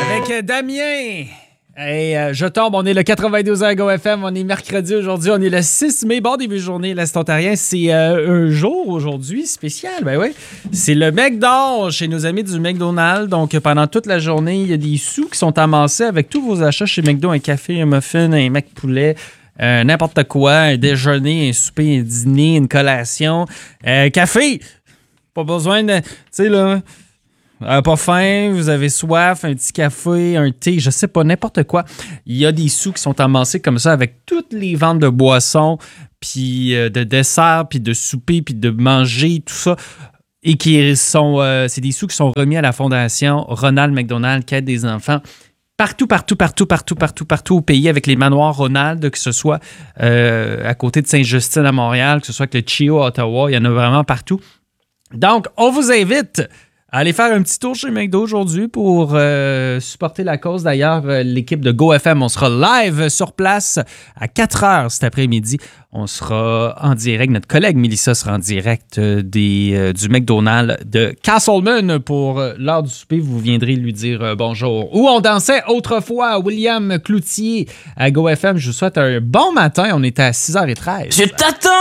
Avec Damien. Hey, je tombe, on est le 92 à GoFM, on est mercredi aujourd'hui, on est le 6 mai, bon début de journée, l'Est ontarien, c'est un jour aujourd'hui spécial, ben oui, c'est le McDonald's chez nos amis du McDonald's, donc pendant toute la journée, il y a des sous qui sont amassés avec tous vos achats chez McDo, un café, un muffin, un McPoulet, n'importe quoi, un déjeuner, un souper, un dîner, une collation, café, pas besoin de, tu sais là... pas faim, vous avez soif, un petit café, un thé, je sais pas, n'importe quoi. Il y a des sous qui sont amassés comme ça avec toutes les ventes de boissons, puis de desserts, puis de souper, puis de manger, tout ça. Et qui sont, c'est des sous qui sont remis à la Fondation Ronald McDonald, qui aide des enfants partout au pays, avec les manoirs Ronald, que ce soit à côté de Sainte-Justine à Montréal, que ce soit avec le CHEO à Ottawa, il y en a vraiment partout. Donc, on vous invite allez faire un petit tour chez McDo aujourd'hui pour supporter la cause. D'ailleurs, l'équipe de GoFM, on sera live sur place à 4h cet après-midi. On sera en direct. Notre collègue Mélissa sera en direct du McDonald's de Castleman pour l'heure du souper. Vous viendrez lui dire bonjour. Où on dansait autrefois à William Cloutier à GoFM. Je vous souhaite un bon matin. On est à 6h13. Je t'attends!